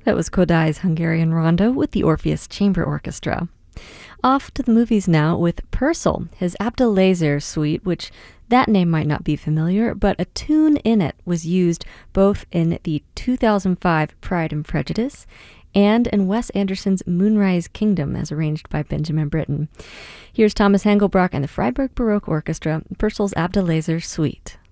That was Kodai's Hungarian Rondo with the Orpheus Chamber Orchestra. Off to the movies now with Purcell, his Abdelaziz suite, which that name might not be familiar, but a tune in it was used both in the 2005 Pride and Prejudice and in Wes Anderson's Moonrise Kingdom, as arranged by Benjamin Britten. Here's Thomas Engelbrock and the Freiburg Baroque Orchestra, Purcell's Abdelaziz Suite.